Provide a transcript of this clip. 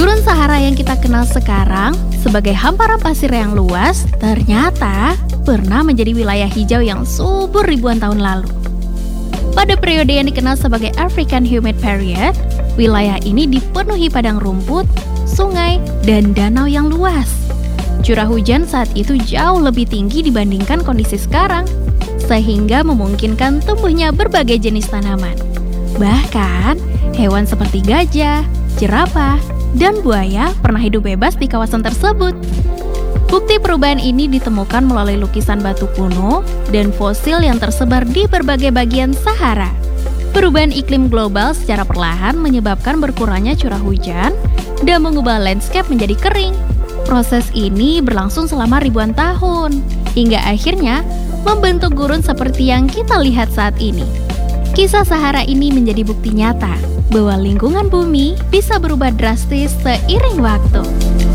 Gurun Sahara yang kita kenal sekarang sebagai hamparan pasir yang luas ternyata pernah menjadi wilayah hijau yang subur ribuan tahun lalu. Pada periode yang dikenal sebagai African Humid Period, wilayah ini dipenuhi padang rumput, sungai, dan danau yang luas. Curah hujan saat itu jauh lebih tinggi dibandingkan kondisi sekarang, sehingga memungkinkan tumbuhnya berbagai jenis tanaman. Bahkan, hewan seperti gajah, jerapah, dan buaya pernah hidup bebas di kawasan tersebut. Bukti perubahan ini ditemukan melalui lukisan batu kuno dan fosil yang tersebar di berbagai bagian Sahara. Perubahan iklim global secara perlahan menyebabkan berkurangnya curah hujan dan mengubah landscape menjadi kering. Proses ini berlangsung selama ribuan tahun, hingga akhirnya membentuk gurun seperti yang kita lihat saat ini. Kisah Sahara ini menjadi bukti nyata bahwa lingkungan bumi bisa berubah drastis seiring waktu.